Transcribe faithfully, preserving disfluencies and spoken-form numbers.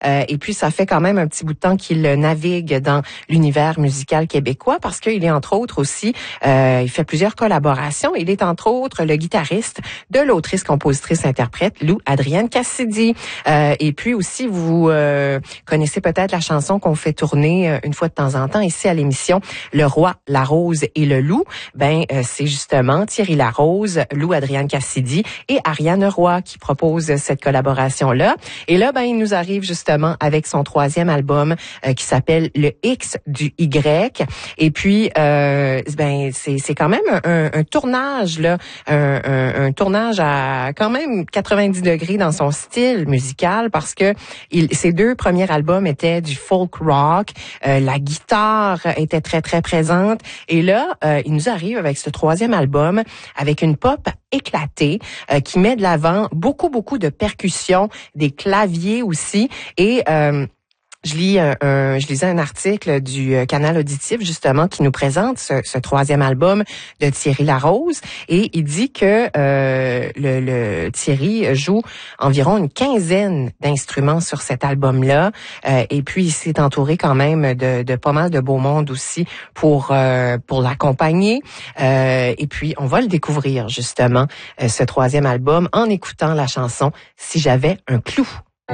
Euh, et puis, ça fait quand même un petit bout de temps qu'il navigue dans l'univers musical québécois parce qu'il est entre autres aussi, euh, il fait plusieurs collaborations. Il est entre autres le guitariste de l'autrice, compositrice, interprète Lou Adrienne Cassidy. Euh, et puis aussi, vous euh, connaissez peut-être la chanson qu'on fait tourner euh, une fois de temps en temps ici à l'émission, Le Roi, la Rose et le Loup. Ben, euh, c'est justement Thierry Larose, Lou Adrienne Cassidy et Ariane Roy qui proposent cette collaboration-là. Et là, ben, il nous arrive justement avec son troisième album euh, qui s'appelle Le X du Y. Et puis, euh, ben, c'est, c'est quand même un, un tournage, là, un, un, un tournage à quand même quatre-vingt-dix degrés dans son style musical parce que il, ses deux premiers albums étaient du folk rock, euh, la guitare était très, très présente. Et là, euh, il nous arrive avec ce troisième album avec une pop éclatée euh, qui met de l'avant beaucoup, beaucoup de percussions, des claviers aussi. Et euh, je lis un, un, je lisais un article du Canal Auditif justement qui nous présente ce, ce troisième album de Thierry Larose et il dit que euh, le, le Thierry joue environ une quinzaine d'instruments sur cet album-là euh, et puis il s'est entouré quand même de, de pas mal de beau monde aussi pour euh, pour l'accompagner euh, et puis on va le découvrir justement euh, ce troisième album en écoutant la chanson Si j'avais un clou.